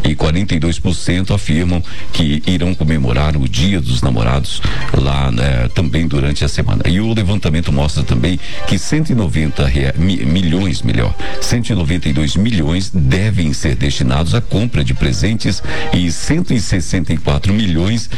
e 42% afirmam que irão comemorar o Dia dos Namorados lá, né, também durante a semana. E o levantamento mostra também que 192 milhões devem ser destinados à compra de presentes e 164 milhões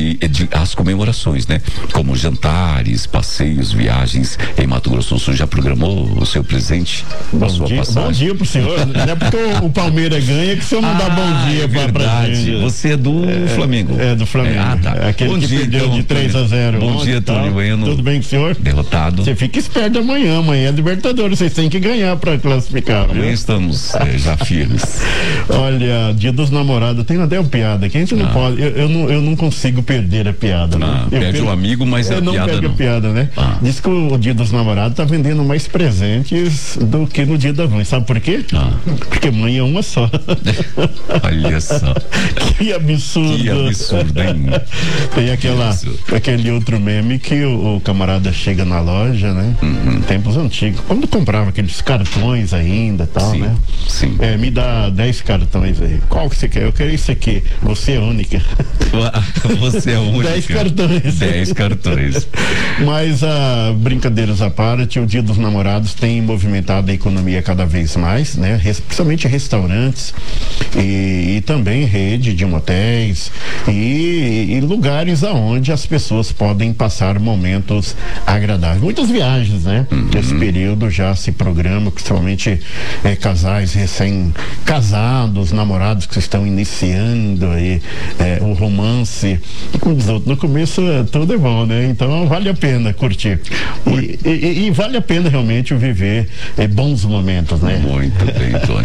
às comemorações, né? Como jantares, passeios, viagens. Em Mato Grosso do Sul, já programou o seu presente? Bom dia pro senhor. Não é porque o Palmeiras ganha que o senhor não dá bom dia pra gente. Você é do Flamengo. É do Flamengo. Tá. Aquele bom que dia, perdeu então, de 3-0. Bom dia, Tony Bueno. Tudo bem com o senhor? Derrotado. Você fica esperto amanhã é Libertadores, vocês têm que ganhar pra classificar. Amanhã estamos já firmes. Olha, Dia dos Namorados, tem até uma piada que a gente não pode, eu não consigo perder a piada, né? Perde o amigo, mas é a piada não. Perde a piada, né? Diz que o Dia dos Namorados tá vendendo mais presentes do que no Dia das Mães, sabe por quê? Porque mãe é uma só. Olha só. Que absurdo. Que absurdo, hein? Tem aquele outro meme que o camarada chega na loja, né? Tempos antigos, quando comprava aqueles cartões ainda e tal, né? Sim. Me dá 10 cartões aí. Qual que você quer? Eu quero isso aqui. Você é única. Você é única. 10 cartões. 10 cartões. Mas, brincadeiras à parte, o Dia dos Namorados tem movimentado a economia cada vez mais, né? Principalmente restaurantes e também rede de motéis e lugares aonde as pessoas podem passar momentos agradáveis. Muitas viagens, né? Nesse período já se programa, principalmente casais recém-casados, namorados que estão iniciando aí o romance. E como diz outro, no começo tudo é bom, né? Então vale a pena curtir. E vale a pena realmente viver bons momentos, né? Muito bem, Tony.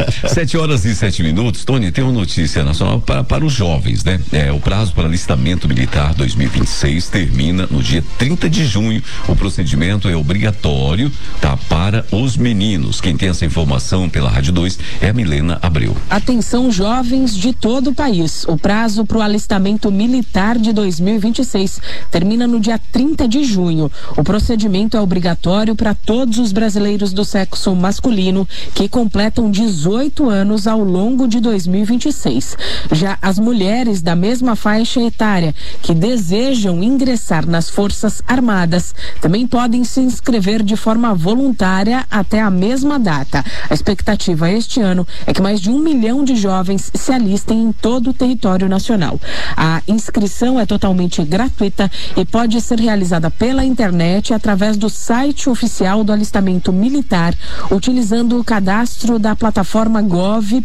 7h07. Tony, tem uma notícia nacional para os jovens, né? O prazo para alistamento militar 2026 termina no dia 30 de junho. O procedimento é obrigatório, tá? Para os meninos. Quem tem essa informação pela Rádio 2 é a Milena Abreu. Atenção, jovens de todo o país. O prazo para o alistamento militar de 2026 termina no dia 30 de junho. O procedimento é obrigatório para todos os brasileiros do sexo masculino que completam 18 anos ao longo de 2026. Já as mulheres da mesma faixa etária que desejam ingressar nas Forças Armadas também podem se inscrever de forma voluntária até a mesma data. A expectativa este ano é que mais de 1 milhão de jovens se alistem em todo o território nacional. A inscrição é totalmente gratuita e pode ser realizada pela internet através do site oficial do alistamento militar, utilizando o cadastro da plataforma gov.br.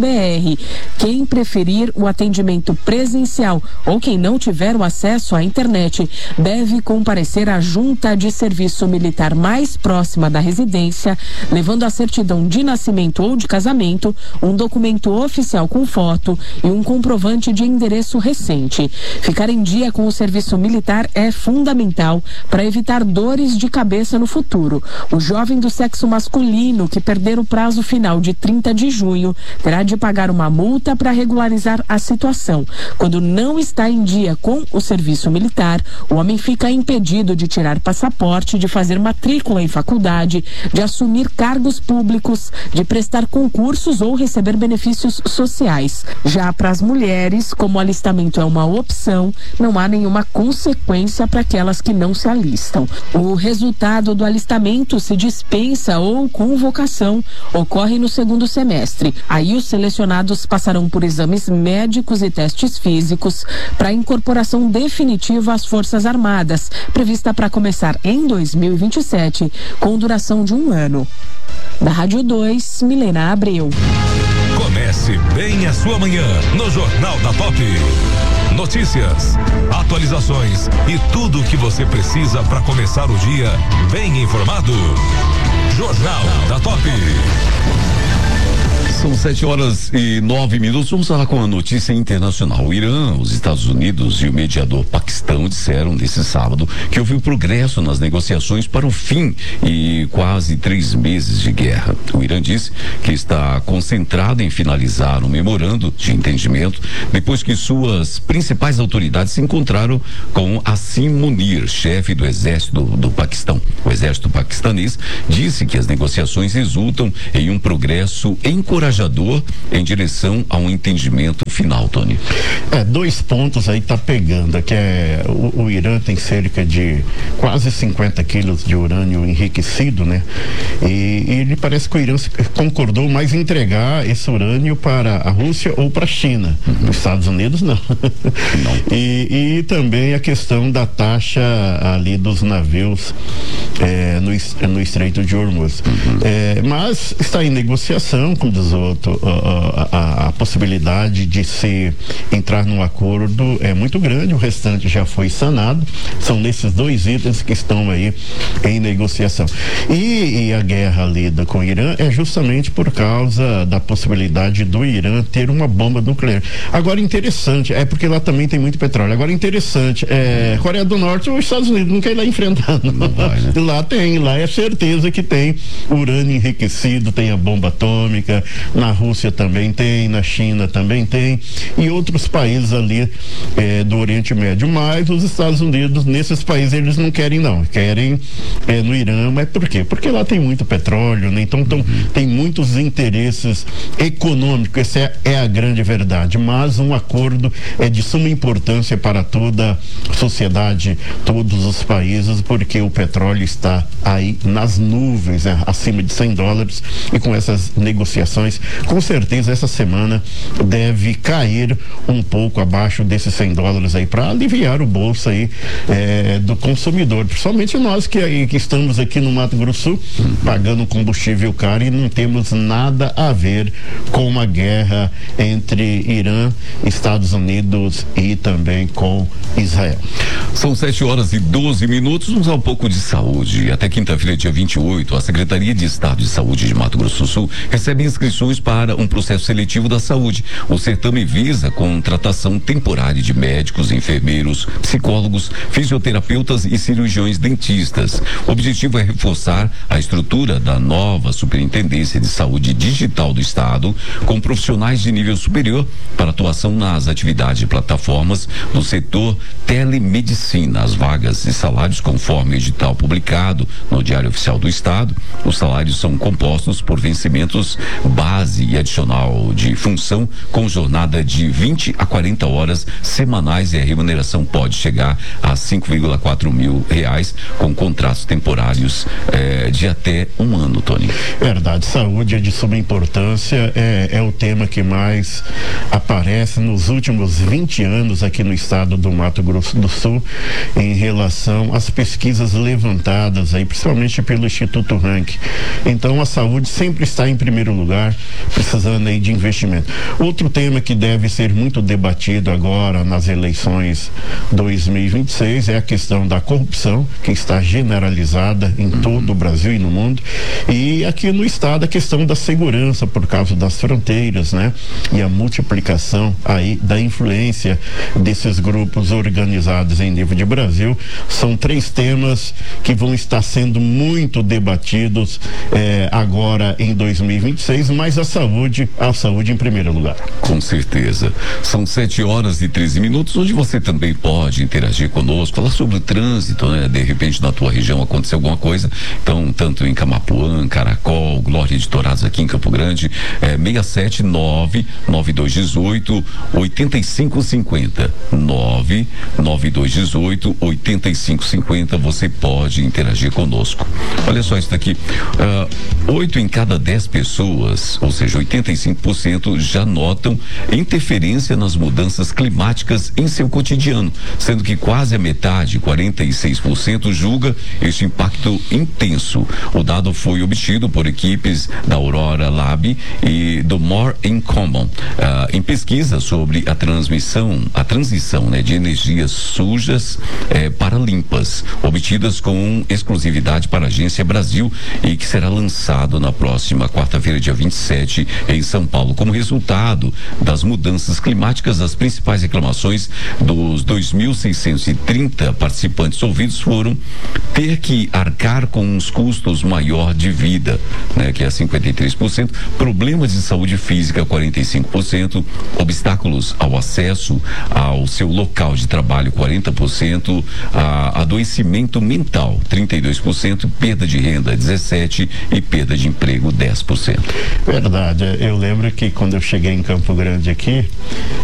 Quem preferir o atendimento presencial ou quem não tiver o acesso à internet deve comparecer à junta de serviço militar mais próxima da residência, levando a certidão de nascimento ou de casamento, um documento oficial com foto e um comprovante de endereço recente. Ficar em dia com o serviço militar é fundamental para evitar dores de cabeça no futuro. O jovem do sexo masculino que perder o prazo final de 30 de junho terá de pagar uma multa para regularizar a situação. Quando não está em dia com o serviço militar, o homem fica impedido de tirar passaporte, de fazer matrícula em faculdade, de assumir cargos públicos, de prestar concursos ou receber benefícios sociais. Já para as mulheres, como o alistamento é uma opção, não há nenhuma consequência para aquelas que não se alistam. O resultado do alistamento se dispensa ou convocação ocorre no segundo semestre. Aí os selecionados passarão por exames médicos e testes físicos para incorporação definitiva às Forças Armadas, prevista para começar em 2027, com duração de 1 ano. Da Rádio 2, Milena Abreu. Comece bem a sua manhã no Jornal da Pop. Notícias, atualizações e tudo o que você precisa para começar o dia bem informado. Jornal da Pop. São 7h09. Vamos falar com a notícia internacional. O Irã, os Estados Unidos e o mediador Paquistão disseram nesse sábado que houve um progresso nas negociações para o fim e quase 3 meses de guerra. O Irã disse que está concentrado em finalizar um memorando de entendimento depois que suas principais autoridades se encontraram com Assim Munir, chefe do exército do Paquistão. O exército paquistanês disse que as negociações resultam em um progresso encorajador encorajador em direção a um entendimento final, Tony. 2 pontos aí tá pegando, que é o Irã tem cerca de quase 50 quilos de urânio enriquecido, né? E ele parece que o Irã concordou mais em entregar esse urânio para a Rússia ou para a China. Os Estados Unidos não. E também a questão da taxa ali dos navios no Estreito de Hormuz. Mas está em negociação, como diz outro, a possibilidade de se entrar num acordo é muito grande, o restante já foi sanado. São nesses 2 itens que estão aí em negociação. E a guerra ali com o Irã é justamente por causa da possibilidade do Irã ter uma bomba nuclear. Agora, interessante, porque lá também tem muito petróleo. Agora, interessante, Coreia do Norte, os Estados Unidos não querem ir lá enfrentar, não. Vai, né? Lá é certeza que tem urânio enriquecido, tem a bomba atômica, na Rússia também tem, na China também tem, e outros países ali do Oriente Médio. Mas os Estados Unidos, nesses países, eles não querem, não. Querem no Irã, mas por quê? Porque lá tem muito petróleo, né? Então tem muitos interesses econômicos, essa é a grande verdade. Mas um acordo é de suma importância para toda a sociedade, todos os países, porque o petróleo está aí nas nuvens, acima de $100, e com essas negociações, com certeza essa semana deve cair um pouco abaixo desses $100 aí, para aliviar o bolso aí do consumidor, principalmente nós que estamos aqui no Mato Grosso do Sul, pagando combustível caro e não temos nada a ver com uma guerra entre Irã, Estados Unidos e também com Israel. São 7h12. Vamos a um pouco de saúde. Até quinta-feira, dia 28, a Secretaria de Estado de Saúde de Mato Grosso do Sul recebe inscrições para um processo seletivo da saúde. O certame visa contratação temporária de médicos, enfermeiros, psicólogos, fisioterapeutas e cirurgiões dentistas. O objetivo é reforçar a estrutura da nova Superintendência de Saúde Digital do Estado, com profissionais de nível superior para atuação nas atividades de plataformas do setor telemedicina. As vagas e salários, conforme o edital publicado no Diário Oficial do Estado, os salários são compostos por vencimentos base e adicional de função, com jornada de 20 a 40 horas semanais, e a remuneração pode chegar a R$5,4 mil, com contratos temporários de até 1 ano, Tony. Verdade, saúde é de suma importância, é o tema que mais aparece nos últimos 20 anos aqui no estado do Mato Grosso do Sul, em relação às pesquisas levantadas aí, principalmente pelo Instituto Rank. Então a saúde sempre está em primeiro lugar, precisando aí de investimento. Outro tema que deve ser muito debatido agora nas eleições 2026 é a questão da corrupção, que está generalizada em todo o Brasil e no mundo, e aqui no estado a questão da segurança por causa das fronteiras, né? E a multiplicação aí da influência desses grupos organizados em nível de Brasil. São 3 temas que vão estar sendo muito debatidos agora em 2026, mas a saúde em primeiro lugar. Com certeza. São 7h13, onde você também pode interagir conosco, falar sobre o trânsito, né? De repente na tua região aconteceu alguma coisa, então tanto em Camapuã, Caracol, Glória de Dourados aqui em Campo Grande, 679-9218-8550, 99218-8550, você pode interagir conosco. Olha só isso daqui, 8 em cada 10 pessoas, ou seja, 85%, já notam interferência nas mudanças climáticas em seu cotidiano, sendo que quase a metade, 46%, julga este impacto intenso. O dado foi obtido por equipes da Aurora Lab e do More in Common, em pesquisa sobre a transição, né, de energias sujas para limpas, obtidas com exclusividade para a Agência Brasil, e que será lançado na próxima quarta-feira, dia 27, em São Paulo. Como resultado das mudanças climáticas, as principais reclamações dos 2.630 participantes ouvidos foram ter que arcar com os custos maior de vida, né, que é 53%, problemas de saúde física, 45%, obstáculos ao acesso ao seu local de trabalho, 40%, adoecimento mental, 32%, perda de renda, 17%, e perda de emprego, 10%. verdade. Eu lembro que quando eu cheguei em Campo Grande aqui,